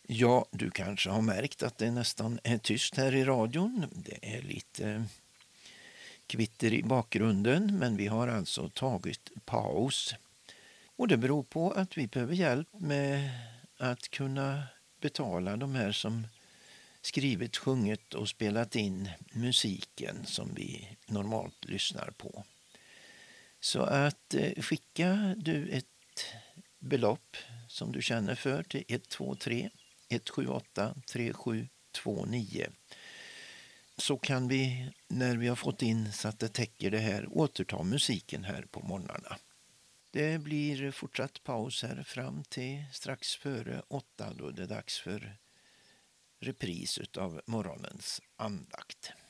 Ja, du kanske har märkt att det nästan är tyst här i radion. Det är lite kvitter i bakgrunden, men vi har alltså tagit paus. Och det beror på att vi behöver hjälp med att kunna betala de här som skrivit, sjungit och spelat in musiken som vi normalt lyssnar på. Så att skicka du ett belopp som du känner för till 123 178 3729, så kan vi, när vi har fått in så att det täcker det här, återta musiken här på morgnarna. Det blir fortsatt paus här fram till strax före 8 då det är dags för repris av morgonens andakt.